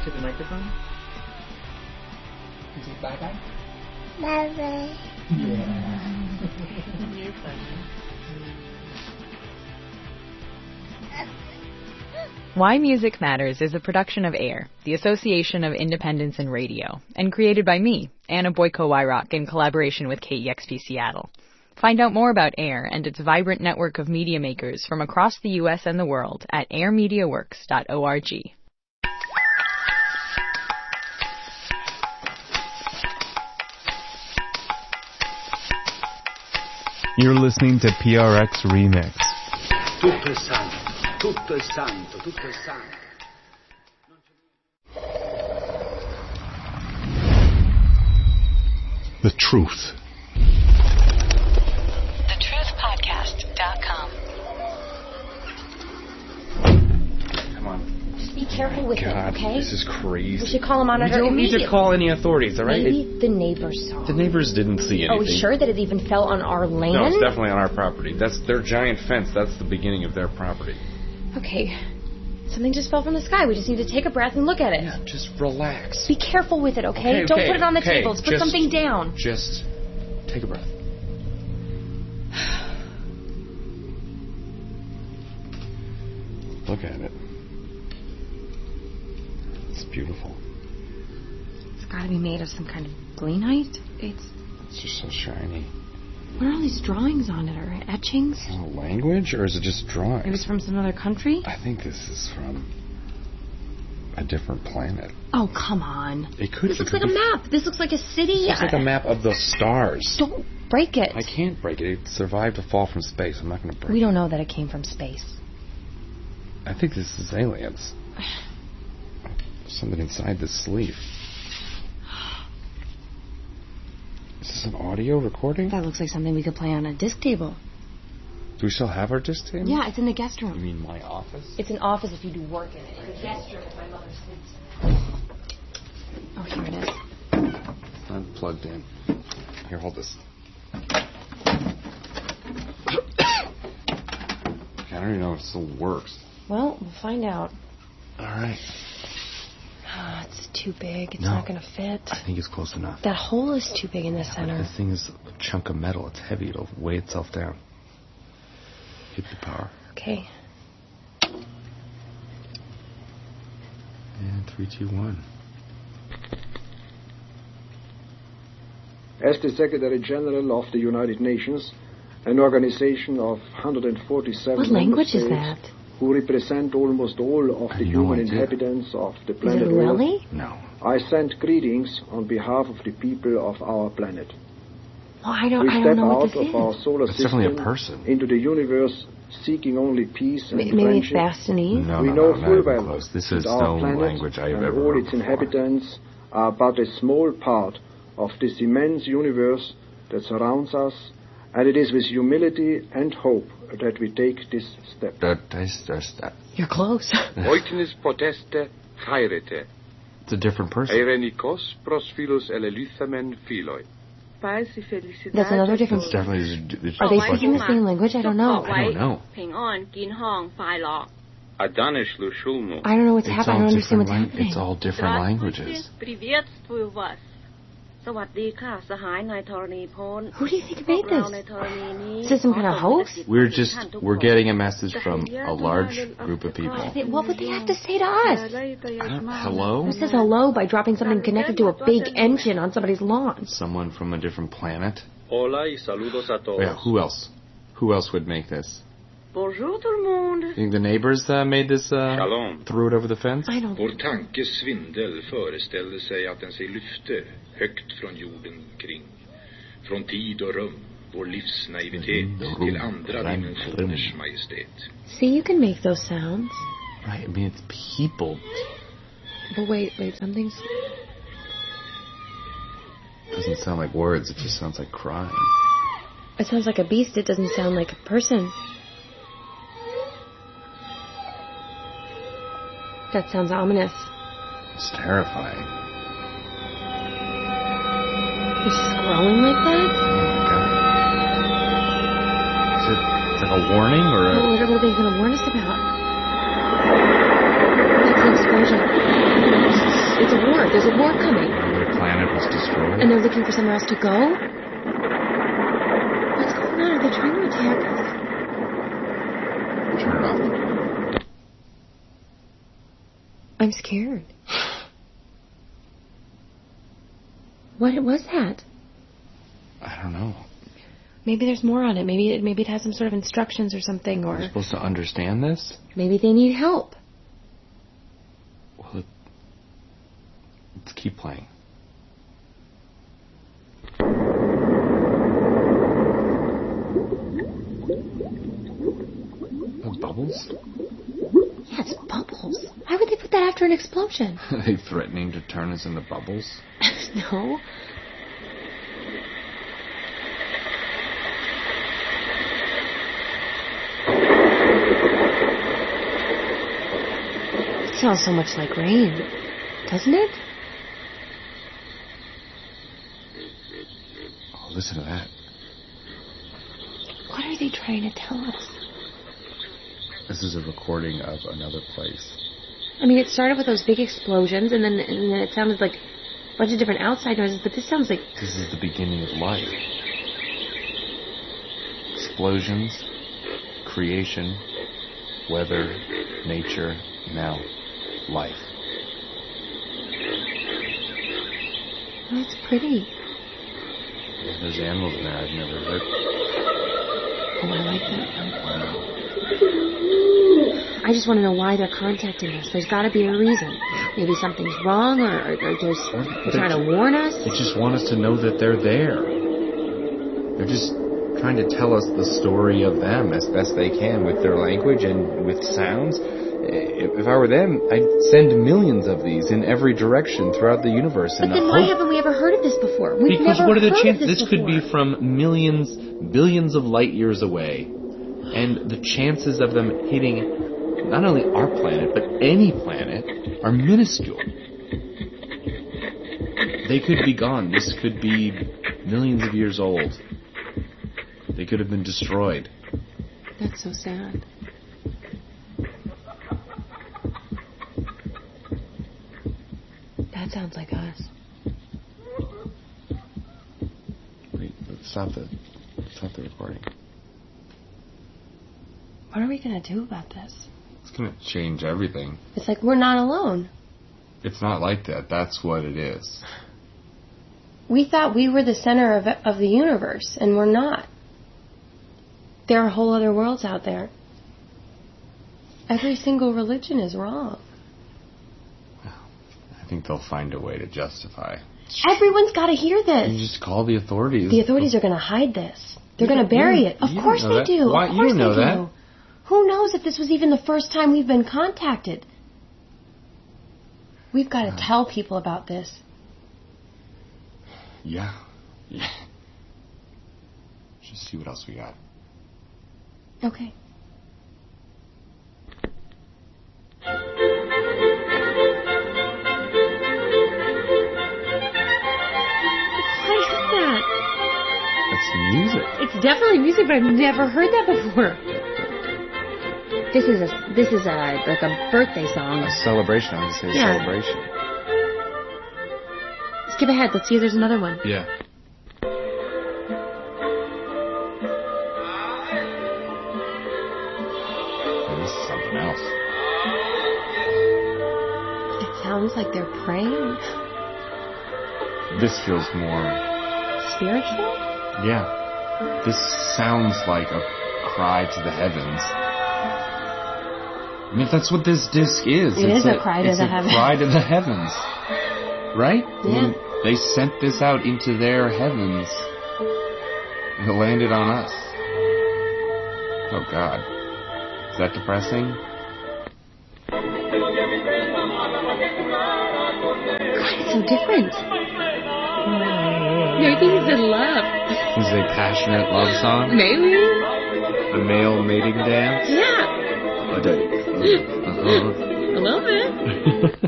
to the microphone. Is it bye-bye? Bye-bye. Yeah. You're funny. Why Music Matters is a production of AIR, the Association of Independents in Radio, and created by me, Anna Boyko-Wyrock, in collaboration with KEXP Seattle. Find out more about AIR and its vibrant network of media makers from across the U.S. and the world at airmediaworks.org. You're listening to PRX Remix. Tutto è santo, tutto è santo, tutto è santo. The truth. TheTruthPodcast.com. Come on. Just be careful with God, it, okay? this is crazy. We should call a monitor We don't need to call any authorities, all right? Maybe the neighbors saw. The neighbors didn't see anything. Are we sure that it even fell on our land? No, it's definitely on our property. That's their giant fence. That's the beginning of their property. Okay. Something just fell from the sky. We just need to take a breath and look at it. Yeah, just relax. Be careful with it, okay? Okay, Don't put it on the okay. table. Just put something down. Just take a breath. Look at it. It's beautiful. It's got to be made of some kind of gleanite. It's just so shiny. What are all these drawings on it? Or etchings? Language, or is it just drawings? Maybe it's from some other country? I think this is from a different planet. Oh, come on. It could. This looks like a map. This looks like a city. It looks like a map of the stars. Don't break it. I can't break it. It survived a fall from space. I'm not going to break it. We don't know that it came from space. I think this is aliens. Something inside this sleeve. Is this an audio recording? That looks like something we could play on a disc table. Do we still have our disc table? Yeah, it's in the guest room. You mean my office? It's an office if you do work in it. It's a guest room if my mother sleeps. Oh, here it is. It's not plugged in. Here, hold this. I don't even know if it still works. Well, we'll find out. All right. Oh, it's too big. It's not going to fit. I think it's close enough. That hole is too big in the center. This thing is a chunk of metal. It's heavy. It'll weigh itself down. Hit the power. Okay. And 3, 2, 1. As the Secretary General of the United Nations, an organization of 147 What language member is states that? who represent almost all of the human inhabitants of the planet Is it Earth, really? No. I send greetings on behalf of the people of our planet. Well, I We don't step know what out this of is. our solar It's definitely system a person. into the universe seeking only peace and Maybe it's friendship. Bastonese? No, We no, know not full even well close. This that is our no planet language I have and ever all heard its before. inhabitants are but a small part of this immense universe that surrounds us, and it is with humility and hope that we take this step. You're close. Oiknis poteste chairete. It's a different person. Eirenikos prosphilos elelithamen philoi. That's another different... It's definitely... Are they speaking the same language? I don't know. I don't know. Adanishlu shulmu. I don't know what's It's happening. I all don't understand what's different happening. It's all different languages. Who do you think made this? Is this some kind of hoax? We're getting a message from a large group of people. What would they have to say to us? Hello? Who says hello by dropping something connected to a big engine on somebody's lawn? Someone from a different planet? Hola y saludos a todos. Yeah, who else? Who else would make this? Bonjour tout le monde. You think the neighbors made this, Shalom. threw it over the fence? I don't Vår tankes svindel föreställde sig att den sig lyfte högt från jorden kring. Från tid och rum, vår livsnaivitet till andra dimensioners majestät. See, you can make those sounds. Right, I mean, it's people. But wait, something's... It doesn't sound like words, it just sounds like crying. It sounds like a beast, it doesn't sound like a person. That sounds ominous. It's terrifying. It's just growing like that? Oh my god. Is it like a warning or a... What are they going to warn us about? That's an explosion. there's a war coming. Their planet was destroyed. And they're looking for somewhere else to go? What's going on? Are they trying to attack us? Turn it off. I'm scared. What was that? I don't know. Maybe there's more on it. Maybe it has some sort of instructions or something. Or We're supposed to understand this? maybe they need help. Well, let's keep playing. Bubbles? Yes, bubbles. Why would they put that after an explosion? Are they threatening to turn us into bubbles? No. It smells so much like rain, doesn't it? Oh, listen to that. What are they trying to tell us? This is a recording of another place. I mean, it started with those big explosions, and then it sounded like a bunch of different outside noises, but this sounds like... This is the beginning of life. Explosions, creation, weather, nature, now, life. Oh, it's pretty. Yeah, there's animals in there I've never heard. Oh, I like that. I just want to know why they're contacting us. There's got to be a reason. Maybe something's wrong, or they're trying to warn us. They just want us to know that they're there. They're just trying to tell us the story of them as best they can with their language and with sounds. If I were them, I'd send millions of these in every direction throughout the universe. But then why haven't we ever heard of this before? We've because never what are the heard chances? of This could be from millions, billions of light years away. And the chances of them hitting not only our planet, but any planet, are minuscule. They could be gone. This could be millions of years old. They could have been destroyed. That's so sad. That sounds like us. Wait, stop the recording. What are we going to do about this? It's going to change everything. It's like we're not alone. It's not like that. That's what it is. We thought we were the center of the universe, and we're not. There are whole other worlds out there. Every single religion is wrong. I think they'll find a way to justify. Everyone's got to hear this. You just call the authorities. The authorities are going to hide this. They're going to bury it. Of course they do. Why? Of course you don't know they that. do. Who knows if this was even the first time we've been contacted? We've got to tell people about this. Yeah. Just see what else we got. Okay. What is that? That's music. It's definitely music, but I've never heard that before. This is like a birthday song. A celebration. I was going to say celebration. Skip ahead. Let's see if there's another one. Yeah. This is something else. It sounds like they're praying. This feels more spiritual? Yeah. This sounds like a cry to the heavens. I mean, if that's what this disc is. It is a cry to the heavens. It's a cry to the heavens. Right? Yeah. I mean, they sent this out into their heavens. And it landed on us. Oh, God. Is that depressing? God, it's so different. Maybe he's in love. Is it a passionate love song? Maybe. The male mating dance? Yeah. A little bit.